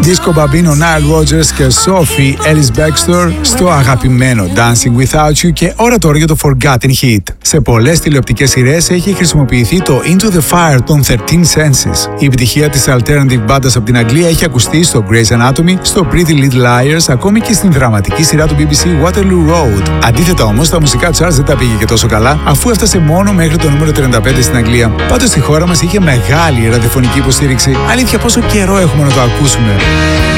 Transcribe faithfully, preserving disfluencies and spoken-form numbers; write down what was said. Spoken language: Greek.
Disco Bambino, Nile Rodgers και Sophie Ellis Bextor στο αγαπημένο Dancing Without You και ώρα τώρα για το Forgotten Hit. Σε πολλές τηλεοπτικές σειρές έχει χρησιμοποιηθεί το Into the Fire των thirteen Senses. Η επιτυχία της alternative μπάντας από την Αγγλία έχει ακουστεί στο Grey's Anatomy, στο Pretty Little Liars, ακόμη και στην δραματική σειρά του μπι μπι σι Waterloo Road. Αντίθετα όμως, τα μουσικά charts δεν τα πήγε και τόσο καλά, αφού έφτασε μόνο μέχρι το νούμερο τριάντα πέντε στην Αγγλία. Πάντως στη χώρα μας είχε μεγάλη ραδιοφωνική υποστήριξη. Αλήθεια, πόσο καιρό έχουμε να το ακούσουμε.